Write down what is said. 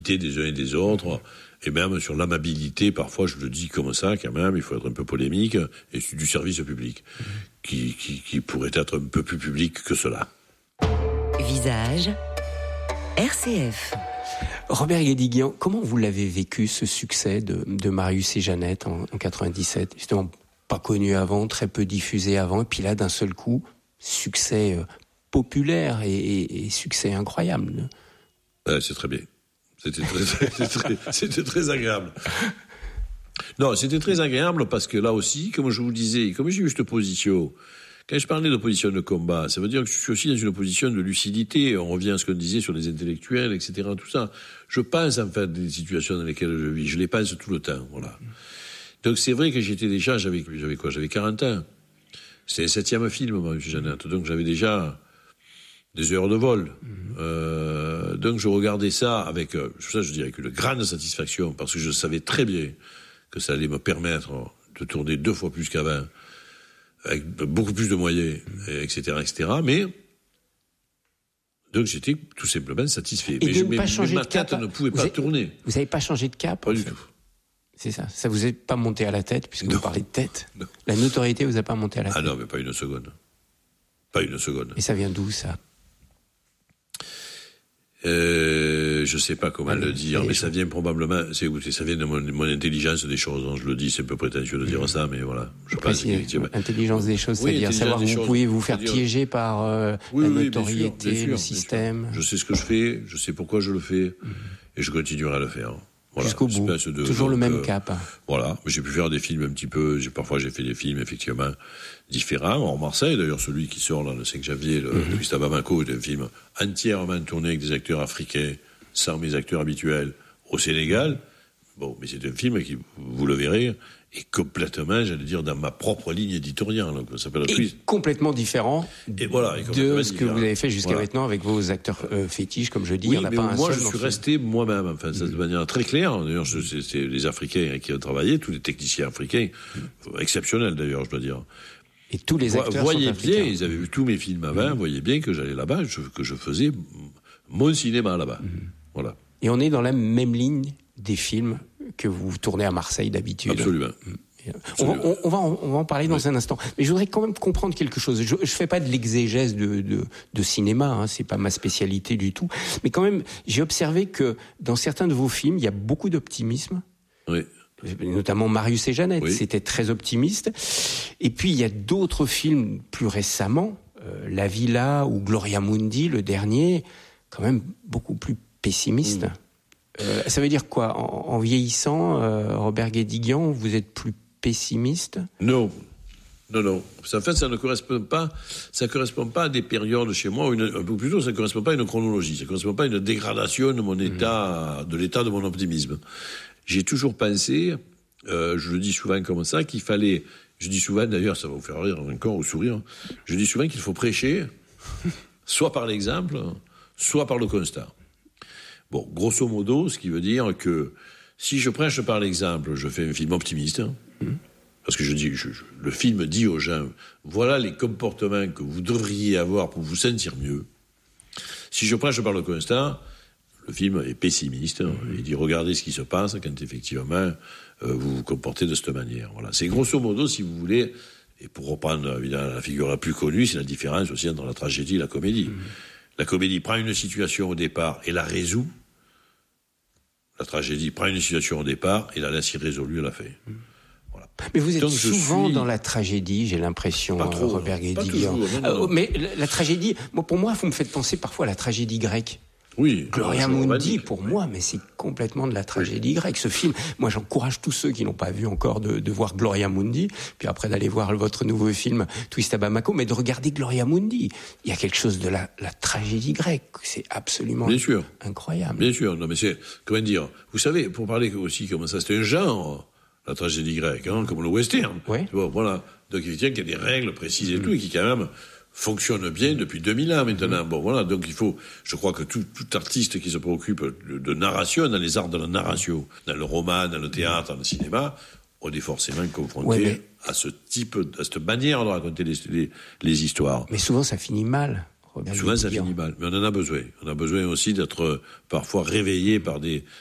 des uns et des autres, et même sur l'amabilité, parfois je le dis comme ça quand même, il faut être un peu polémique, et du service public, qui pourrait être un peu plus public que cela. Visage, RCF. Robert Guédiguian, comment vous l'avez vécu, ce succès de Marius et Jeannette en 97 ? Justement, pas connu avant, très peu diffusé avant, et puis là, d'un seul coup, succès populaire et succès incroyable. C'est très bien. C'était très agréable. Non, c'était très agréable parce que là aussi, comme je vous le disais, comme j'ai eu cette position, quand je parlais d'opposition de combat, ça veut dire que je suis aussi dans une opposition de lucidité. On revient à ce qu'on disait sur les intellectuels, etc., tout ça. Je pense en fait des situations dans lesquelles je vis. Je les pense tout le temps, voilà. Donc c'est vrai que j'étais déjà, j'avais 40 ans. C'était le 7e film, Marius et Jeannette. Donc j'avais déjà des heures de vol. Donc je regardais ça avec une grande satisfaction, parce que je savais très bien que ça allait me permettre de tourner 2 fois plus qu'avant, avec beaucoup plus de moyens, etc., etc. Mais donc j'étais tout simplement satisfait. Mais ma tête ne pouvait pas tourner. Vous n'avez pas changé de cap? Pas du tout. C'est ça. Ça vous est pas monté à la tête, puisque non. Vous parlez de tête. Non. La notoriété vous a pas monté à la tête. Ah non, mais pas une seconde. Pas une seconde. Et ça vient d'où, ça? Je sais pas comment le dire, mais ça vient probablement, ça vient de mon intelligence des choses, hein, je le dis, c'est un peu prétentieux de dire ça, mais voilà. Je pense intelligence des choses, c'est-à-dire savoir que vous pouvez vous faire piéger par la notoriété, bien sûr, le système. Je sais ce que je fais, je sais pourquoi je le fais, et je continuerai à le faire. Voilà, jusqu'au bout. Toujours le même cap. Voilà. J'ai pu faire des films un petit peu, parfois j'ai fait des films effectivement différents. En Marseille, d'ailleurs, celui qui sort là, le 5 janvier, le Twist à Bamako, est un film entièrement tourné avec des acteurs africains, sans mes acteurs habituels, au Sénégal. Bon, mais c'est un film qui, vous le verrez, est complètement, j'allais dire, dans ma propre ligne éditoriale. Donc, ça s'appelle et complètement différent de ce que vous avez fait jusqu'à maintenant avec vos acteurs fétiches, comme je dis. Oui, il y en a mais pas un moi, seul je suis resté moi-même, enfin, de manière très claire. D'ailleurs, c'est les Africains qui ont travaillé, tous les techniciens africains, exceptionnels d'ailleurs, je dois dire. Et tous les acteurs voyaient sont africains. bien, ils avaient vu tous mes films avant, voyaient bien que j'allais là-bas, que je faisais mon cinéma là-bas. Voilà. Et on est dans la même ligne des films que vous tournez à Marseille d'habitude. Absolument. On va en parler dans un instant. Mais je voudrais quand même comprendre quelque chose. Je fais pas de l'exégèse de cinéma, hein, c'est pas ma spécialité du tout. Mais quand même, j'ai observé que dans certains de vos films, il y a beaucoup d'optimisme. Oui. Notamment Marius et Jeannette, oui. C'était très optimiste. Et puis il y a d'autres films plus récemment, La Villa ou Gloria Mundi, le dernier, quand même beaucoup plus pessimiste. Ça veut dire quoi? En vieillissant, Robert Guédiguian, vous êtes plus pessimiste? Non. En fait, ça ne correspond pas. Ça correspond pas à des périodes chez moi, ou plutôt, ça ne correspond pas à une chronologie. Ça ne correspond pas à une dégradation de mon état, de l'état de mon optimisme. J'ai toujours pensé, je le dis souvent comme ça, qu'il fallait. Je dis souvent, d'ailleurs, ça va vous faire rire encore ou sourire. Je dis souvent qu'il faut prêcher, soit par l'exemple, soit par le constat. Bon, grosso modo, ce qui veut dire que si je prêche par l'exemple, je fais un film optimiste, parce que le film dit aux gens, voilà les comportements que vous devriez avoir pour vous sentir mieux. Si je prêche par le constat, le film est pessimiste, il dit regardez ce qui se passe quand effectivement vous vous comportez de cette manière. Voilà. C'est grosso modo, si vous voulez, et pour reprendre évidemment la figure la plus connue, c'est la différence aussi entre la tragédie et la comédie. La comédie prend une situation au départ et la résout. La tragédie prend une situation au départ et la laisse irrésolue à la fin. Voilà. Mais vous êtes souvent dans la tragédie, j'ai l'impression, pas trop, Robert Guédiguian. Mais la tragédie, pour moi, vous me faites penser parfois à la tragédie grecque. Oui. Gloria Mundi, pour moi, mais c'est complètement de la tragédie grecque. Ce film, moi, j'encourage tous ceux qui n'ont pas vu encore de voir Gloria Mundi, puis après d'aller voir votre nouveau film Twist à Bamako, mais de regarder Gloria Mundi. Il y a quelque chose de la tragédie grecque. C'est absolument incroyable. Bien sûr. Non, mais c'est, comment dire, vous savez, pour parler aussi comme ça, c'est un genre, la tragédie grecque, comme le western. Ouais. Bon, voilà. Donc, il y a des règles précises et tout, et qui, quand même, fonctionne bien depuis 2000 ans maintenant. Bon, voilà, donc je crois que tout artiste qui se préoccupe de narration, dans les arts de la narration, dans le roman, dans le théâtre, dans le cinéma, on est forcément confronté à cette manière de raconter les histoires. Mais souvent, ça finit mal. Robert Souvent, ça Guédiguian. finit mal. Mais on en a besoin. On a besoin aussi d'être parfois réveillé par des